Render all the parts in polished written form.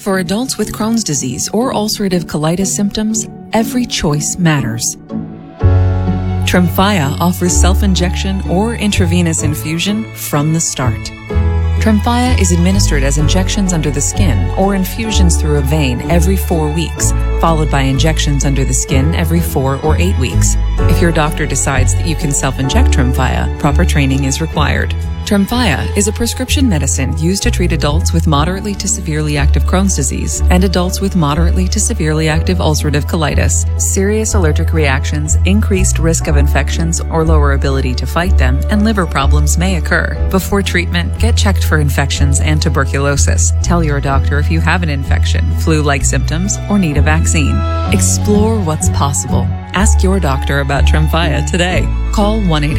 For adults with Crohn's disease or ulcerative colitis symptoms, every choice matters. Tremfya offers self-injection or intravenous infusion from the start. Tremfya is administered as injections under the skin or infusions through a vein every 4 weeks, followed by injections under the skin every 4 or 8 weeks. If your doctor decides that you can self-inject Tremfya, proper training is required. Tremfya is a prescription medicine used to treat adults with moderately to severely active Crohn's disease and adults with moderately to severely active ulcerative colitis. Serious allergic reactions, increased risk of infections or lower ability to fight them, and liver problems may occur. Before treatment, get checked for infections and tuberculosis. Tell your doctor if you have an infection, flu-like symptoms, or need a vaccine. Explore what's possible. Ask your doctor about Tremfya today. Call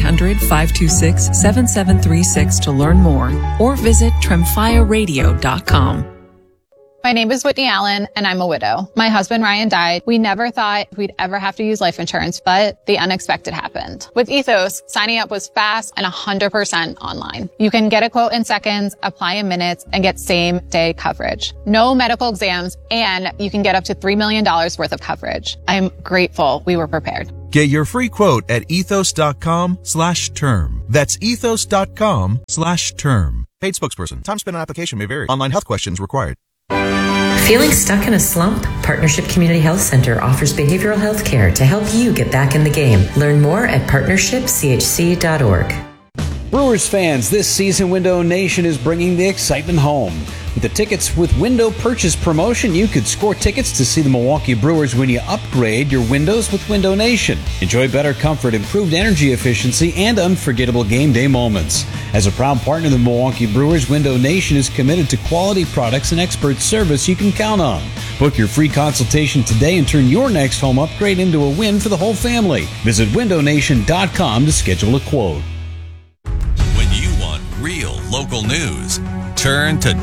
1-800-526-7736 to learn more or visit tremfyaradio.com. My name is Whitney Allen, and I'm a widow. My husband, Ryan, died. We never thought we'd ever have to use life insurance, but the unexpected happened. With Ethos, signing up was fast and 100% online. You can get a quote in seconds, apply in minutes, and get same-day coverage. No medical exams, and you can get up to $3 million worth of coverage. I'm grateful we were prepared. Get your free quote at ethos.com/term. That's ethos.com/term. Paid spokesperson. Time spent on application may vary. Online health questions required. Feeling stuck in a slump? Partnership Community Health Center offers behavioral health care to help you get back in the game. Learn more at partnershipchc.org. Brewers fans, this season Window Nation is bringing the excitement home. With the Tickets with Window purchase promotion, you could score tickets to see the Milwaukee Brewers when you upgrade your windows with Window Nation. Enjoy better comfort, improved energy efficiency, and unforgettable game day moments. As a proud partner of the Milwaukee Brewers, Window Nation is committed to quality products and expert service you can count on. Book your free consultation today and turn your next home upgrade into a win for the whole family. Visit windownation.com to schedule a quote. When you want real local news, turn to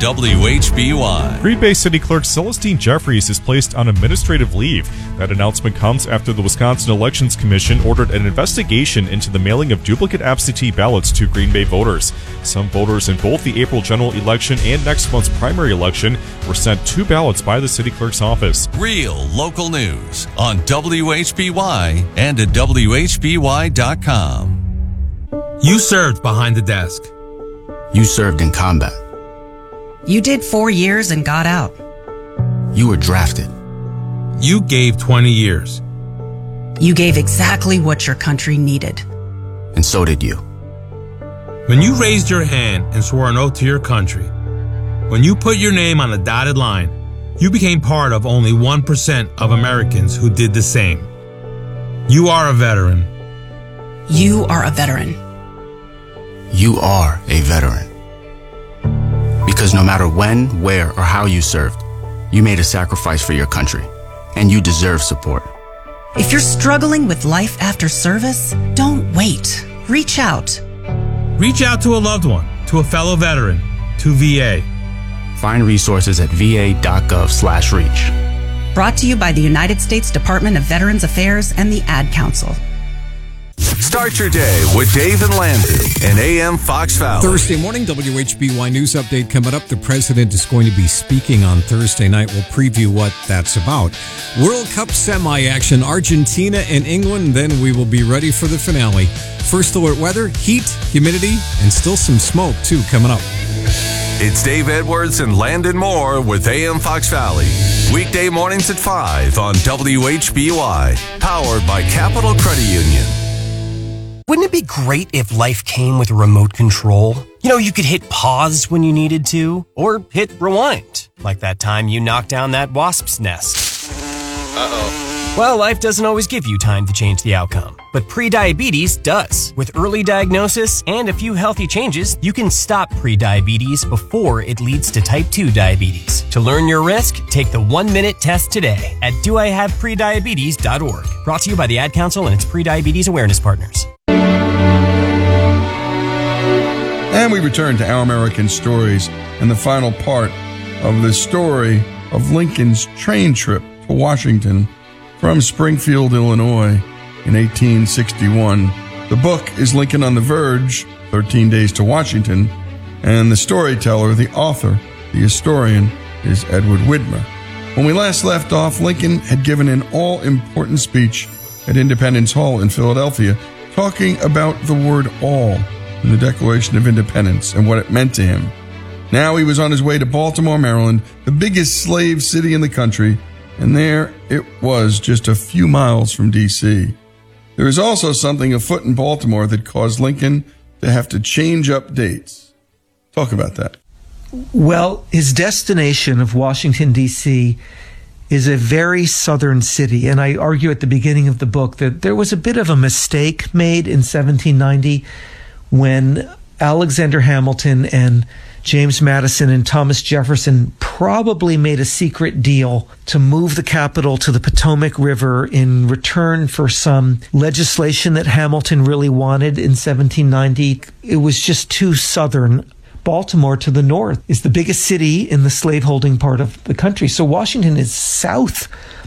WHBY. Green Bay City Clerk Celestine Jeffries is placed on administrative leave. That announcement comes after the Wisconsin Elections Commission ordered an investigation into the mailing of duplicate absentee ballots to Green Bay voters. Some voters in both the April general election and next month's primary election were sent 2 ballots by the city clerk's office. Real local news on WHBY and at WHBY.com. You served behind the desk. You served in combat. You did 4 years and got out. You were drafted. You gave 20 years. You gave exactly what your country needed. And so did you. When you raised your hand and swore an oath to your country, when you put your name on a dotted line, you became part of only 1% of Americans who did the same. You are a veteran. You are a veteran. You are a veteran. Because no matter when, where, or how you served, you made a sacrifice for your country, and you deserve support. If you're struggling with life after service, don't wait. Reach out. Reach out to a loved one, to a fellow veteran, to VA. Find resources at va.gov/reach. Brought to you by the United States Department of Veterans Affairs and the Ad Council. Start your day with Dave and Landon and AM Fox Valley. Thursday morning, WHBY News Update coming up. The president is going to be speaking on Thursday night. We'll preview what that's about. World Cup semi-action, Argentina and England. Then we will be ready for the finale. First alert weather, heat, humidity, and still some smoke, too, coming up. It's Dave Edwards and Landon Moore with AM Fox Valley. Weekday mornings at 5 on WHBY. Powered by Capital Credit Union. Wouldn't it be great if life came with a remote control? You know, you could hit pause when you needed to, or hit rewind, like that time you knocked down that wasp's nest. Uh-oh. Well, life doesn't always give you time to change the outcome, but prediabetes does. With early diagnosis and a few healthy changes, you can stop prediabetes before it leads to type 2 diabetes. To learn your risk, take the 1-minute test today at doihaveprediabetes.org. Brought to you by the Ad Council and its prediabetes awareness partners. And we return to Our American Stories and the final part of the story of Lincoln's train trip to Washington from Springfield, Illinois in 1861. The book is Lincoln on the Verge, 13 Days to Washington, and the storyteller, the author, the historian, is Edward Widmer. When we last left off, Lincoln had given an all-important speech at Independence Hall in Philadelphia, talking about the word all in the Declaration of Independence and what it meant to him. Now he was on his way to Baltimore, Maryland, the biggest slave city in the country, and there it was just a few miles from D.C. There was also something afoot in Baltimore that caused Lincoln to have to change up dates. Talk about that. Well, his destination of Washington, D.C. is a very southern city, and I argue at the beginning of the book that there was a bit of a mistake made in 1790 when Alexander Hamilton and James Madison and Thomas Jefferson probably made a secret deal to move the capital to the Potomac River in return for some legislation that Hamilton really wanted in 1790. It was just too southern. Baltimore to the north is the biggest city in the slaveholding part of the country. So Washington is south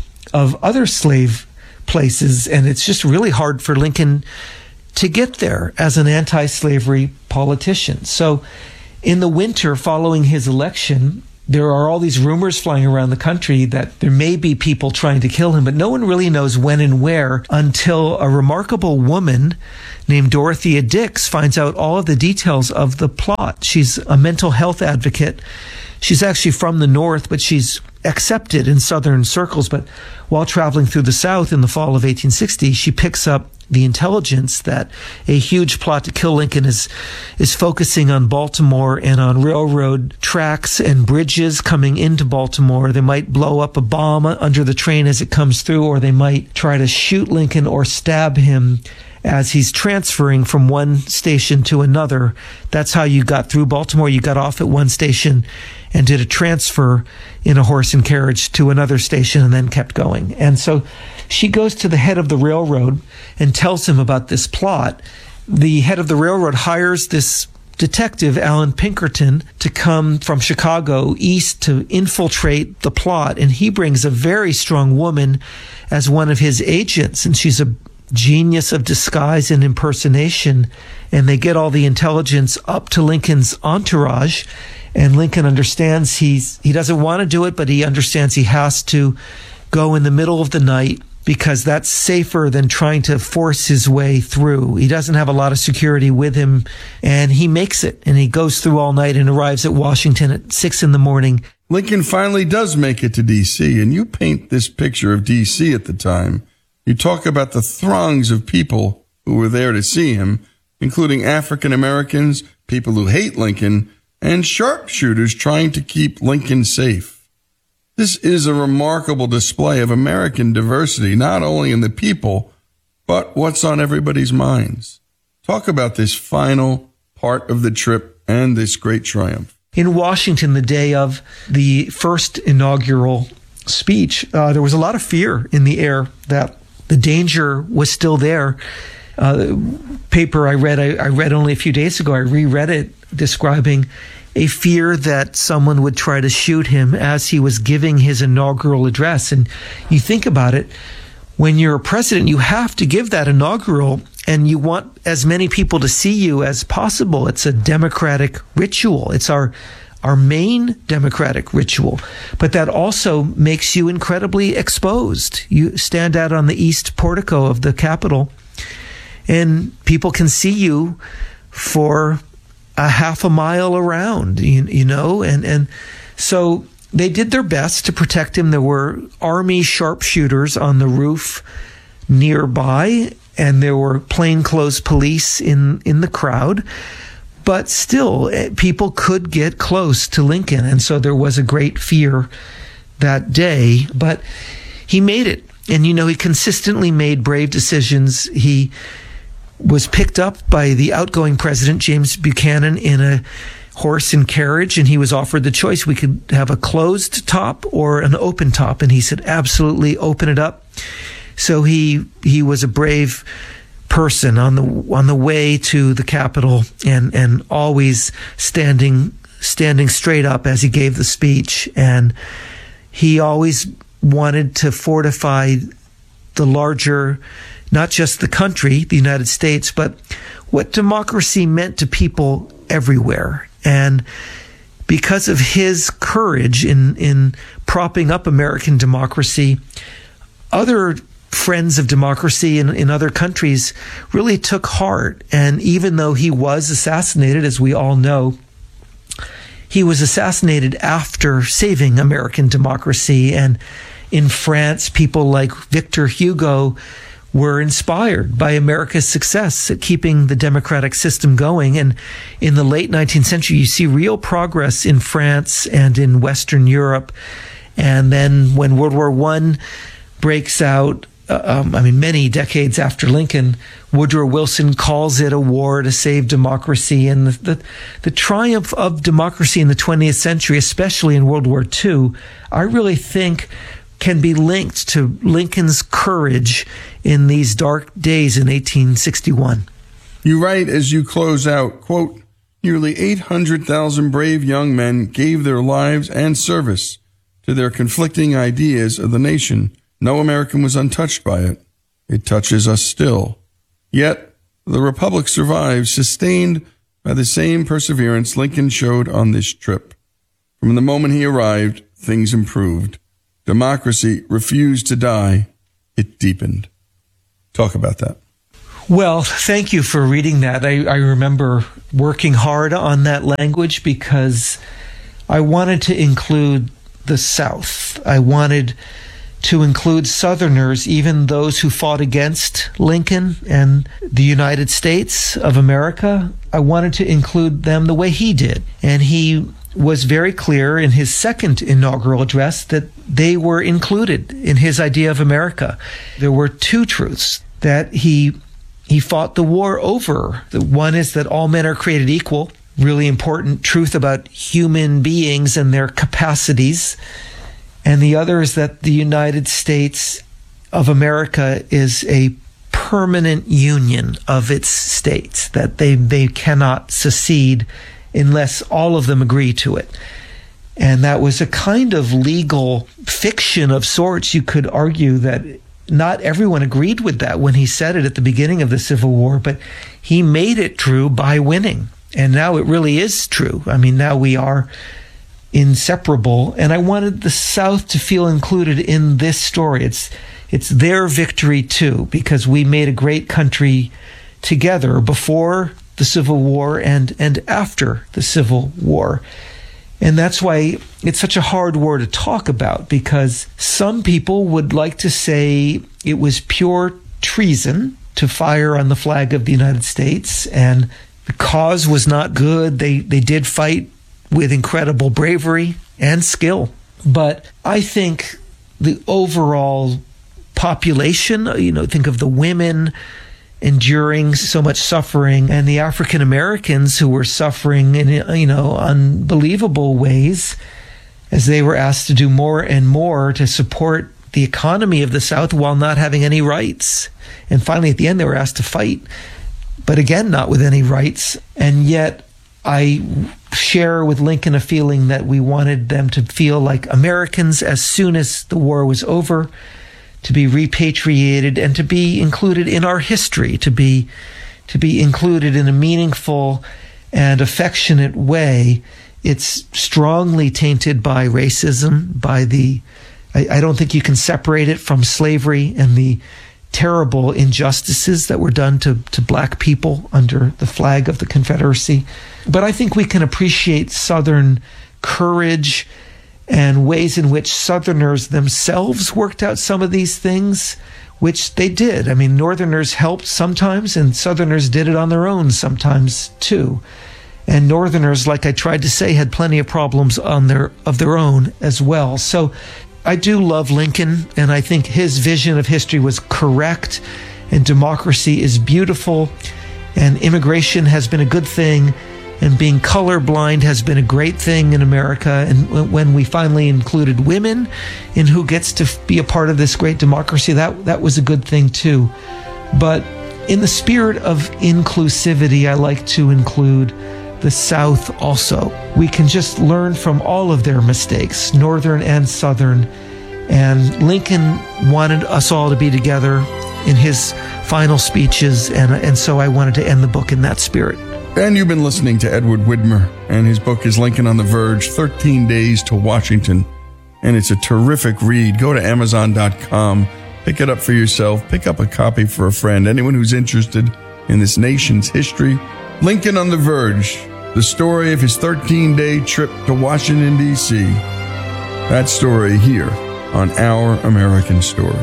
of other slave places, and it's just really hard for Lincoln to get there as an anti-slavery politician. So in the winter following his election, there are all these rumors flying around the country that there may be people trying to kill him, but no one really knows when and where until a remarkable woman named Dorothea Dix finds out all of the details of the plot. She's a mental health advocate. She's actually from the North, but she's accepted in Southern circles. But while traveling through the South in the fall of 1860, she picks up the intelligence that a huge plot to kill Lincoln is focusing on Baltimore and on railroad tracks and bridges coming into Baltimore. They might blow up a bomb under the train as it comes through, or they might try to shoot Lincoln or stab him as he's transferring from one station to another. That's how you got through Baltimore. You got off at one station and did a transfer in a horse and carriage to another station and then kept going. And so she goes to the head of the railroad and tells him about this plot. The head of the railroad hires this detective, Alan Pinkerton, to come from Chicago east to infiltrate the plot. And he brings a very strong woman as one of his agents, and she's a genius of disguise and impersonation. And they get all the intelligence up to Lincoln's entourage. And Lincoln understands he doesn't want to do it, but he understands he has to go in the middle of the night because that's safer than trying to force his way through. He doesn't have a lot of security with him, and he makes it. And he goes through all night and arrives at Washington at 6 a.m. Lincoln finally does make it to D.C., and you paint this picture of D.C. at the time. You talk about the throngs of people who were there to see him, including African Americans, people who hate Lincoln, and sharpshooters trying to keep Lincoln safe. This is a remarkable display of American diversity, not only in the people, but what's on everybody's minds. Talk about this final part of the trip and this great triumph. In Washington, the day of the first inaugural speech, there was a lot of fear in the air that the danger was still there. Paper I read only a few days ago, I reread it, describing a fear that someone would try to shoot him as he was giving his inaugural address. And you think about it, when you're a president, you have to give that inaugural, and you want as many people to see you as possible. It's a democratic ritual. It's our main democratic ritual. But that also makes you incredibly exposed. You stand out on the east portico of the Capitol, and people can see you for a half a mile around, you know, and so they did their best to protect him. There were Army sharpshooters on the roof nearby, and there were plainclothes police in the crowd. But still, people could get close to Lincoln, and so there was a great fear that day. But he made it, and, you know, he consistently made brave decisions. He was picked up by the outgoing president, James Buchanan, in a horse and carriage, and he was offered the choice. We could have a closed top or an open top, and he said, absolutely, open it up. So he was a brave person on the way to the Capitol, and always standing straight up as he gave the speech. And he always wanted to fortify the larger, not just the country, the United States, but what democracy meant to people everywhere. And because of his courage in propping up American democracy, other friends of democracy in other countries really took heart. And even though he was assassinated, as we all know, he was assassinated after saving American democracy. And in France, people like Victor Hugo were inspired by America's success at keeping the democratic system going. And in the late 19th century, you see real progress in France and in Western Europe. And then when World War I breaks out, many decades after Lincoln, Woodrow Wilson calls it a war to save democracy. And the triumph of democracy in the 20th century, especially in World War II, I really think can be linked to Lincoln's courage in these dark days in 1861. You write as you close out, quote, nearly 800,000 brave young men gave their lives and service to their conflicting ideas of the nation. No American was untouched by it. It touches us still. Yet, the Republic survives, sustained by the same perseverance Lincoln showed on this trip. From the moment he arrived, things improved. Democracy refused to die. It deepened. Talk about that. Well, thank you for reading that. I remember working hard on that language because I wanted to include the South. I wanted to include Southerners, even those who fought against Lincoln and the United States of America. I wanted to include them the way he did. And he was very clear in his second inaugural address that they were included in his idea of America. There were two truths that he fought the war over. The one is that all men are created equal, really important truth about human beings and their capacities. And the other is that the United States of America is a permanent union of its states, that they cannot secede unless all of them agree to it. And that was a kind of legal fiction of sorts. You could argue that not everyone agreed with that when he said it at the beginning of the Civil War, but he made it true by winning. And now it really is true. I mean, now we are inseparable. And I wanted the South to feel included in this story. It's their victory too, because we made a great country together before the Civil War and after the Civil War. And that's why it's such a hard war to talk about, because some people would like to say it was pure treason to fire on the flag of the United States, and the cause was not good. They did fight with incredible bravery and skill. But I think the overall population, think of the women enduring so much suffering and the African Americans who were suffering in, unbelievable ways as they were asked to do more and more to support the economy of the South while not having any rights. And finally, at the end, they were asked to fight, but again, not with any rights. And yet, I share with Lincoln a feeling that we wanted them to feel like Americans as soon as the war was over, to be repatriated and to be included in our history, to be included in a meaningful and affectionate way. It's strongly tainted by racism, I don't think you can separate it from slavery and the terrible injustices that were done to black people under the flag of the Confederacy. But I think we can appreciate Southern courage and ways in which Southerners themselves worked out some of these things, which they did. I mean, Northerners helped sometimes, and Southerners did it on their own sometimes too. And Northerners, like I tried to say, had plenty of problems of their own as well. So I do love Lincoln, and I think his vision of history was correct, and democracy is beautiful, and immigration has been a good thing, and being colorblind has been a great thing in America. And when we finally included women in who gets to be a part of this great democracy, that was a good thing too. But in the spirit of inclusivity, I like to include the South also. We can just learn from all of their mistakes, Northern and Southern. And Lincoln wanted us all to be together in his final speeches, and so I wanted to end the book in that spirit. And you've been listening to Edward Widmer, and his book is Lincoln on the Verge, 13 Days to Washington. And it's a terrific read. Go to Amazon.com, pick it up for yourself, pick up a copy for a friend, anyone who's interested in this nation's history. Lincoln on the Verge, the story of his 13-day trip to Washington, D.C. That story here on Our American Story.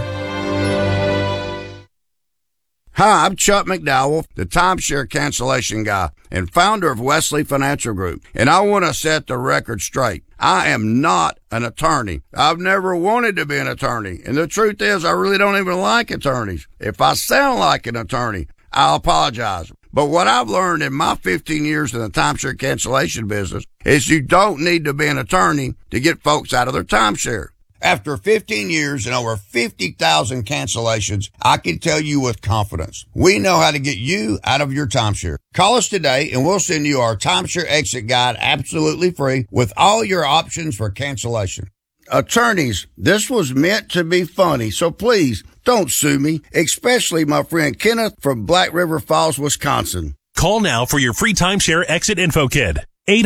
Hi, I'm Chuck McDowell, the timeshare cancellation guy and founder of Wesley Financial Group. And I want to set the record straight. I am not an attorney. I've never wanted to be an attorney. And the truth is, I really don't even like attorneys. If I sound like an attorney, I'll apologize. But what I've learned in my 15 years in the timeshare cancellation business is you don't need to be an attorney to get folks out of their timeshare. After 15 years and over 50,000 cancellations, I can tell you with confidence, we know how to get you out of your timeshare. Call us today and we'll send you our timeshare exit guide absolutely free with all your options for cancellation. Attorneys, this was meant to be funny, so please don't sue me, especially my friend Kenneth from Black River Falls, Wisconsin. Call now for your free timeshare exit info kit.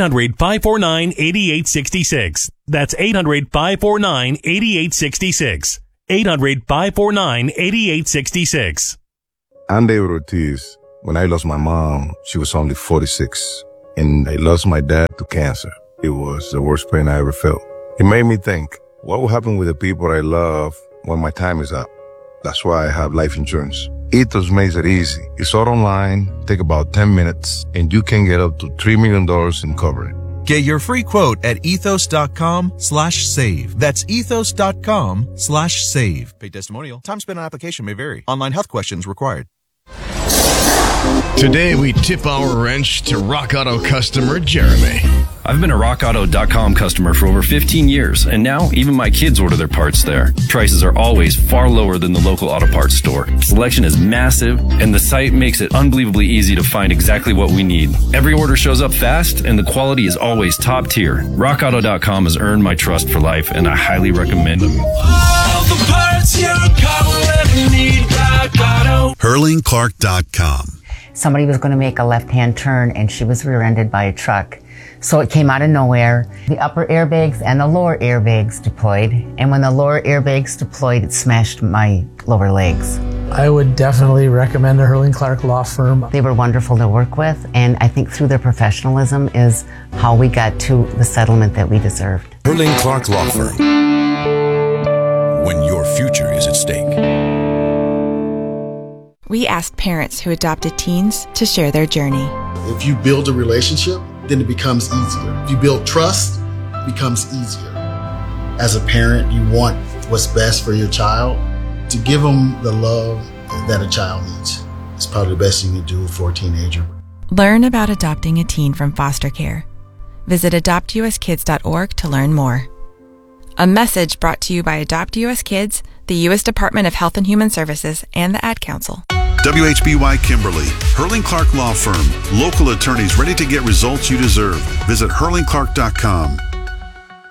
800-549-8866. That's 800-549-8866. 800-549-8866. I'm David Ortiz. When I lost my mom, she was only 46. And I lost my dad to cancer. It was the worst pain I ever felt. It made me think, what will happen with the people I love when my time is up? That's why I have life insurance. Ethos makes it easy. It's all online, take about 10 minutes, and you can get up to $3 million in coverage. Get your free quote at ethos.com/save. That's ethos.com/save. Paid testimonial. Time spent on application may vary. Online health questions required. Today, we tip our wrench to Rock Auto customer Jeremy. I've been a RockAuto.com customer for over 15 years, and now even my kids order their parts there. Prices are always far lower than the local auto parts store. Selection is massive, and the site makes it unbelievably easy to find exactly what we need. Every order shows up fast, and the quality is always top tier. RockAuto.com has earned my trust for life, and I highly recommend them. All the parts your car will ever need, Rock Auto. HurlingClark.com. Somebody was going to make a left-hand turn, and she was rear-ended by a truck. So it came out of nowhere. The upper airbags and the lower airbags deployed. And when the lower airbags deployed, it smashed my lower legs. I would definitely recommend the Hurling Clark Law Firm. They were wonderful to work with, and I think through their professionalism is how we got to the settlement that we deserved. Hurling Clark Law Firm. When your future is at stake. We asked parents who adopted teens to share their journey. If you build a relationship, then it becomes easier. If you build trust, it becomes easier. As a parent, you want what's best for your child. To give them the love that a child needs is probably the best you can do for a teenager. Learn about adopting a teen from foster care. Visit adoptuskids.org to learn more. A message brought to you by Adopt US Kids, the U.S. Department of Health and Human Services, and the Ad Council. WHBY Kimberly, Hurling Clark Law Firm. Local attorneys ready to get results you deserve. Visit HurlingClark.com.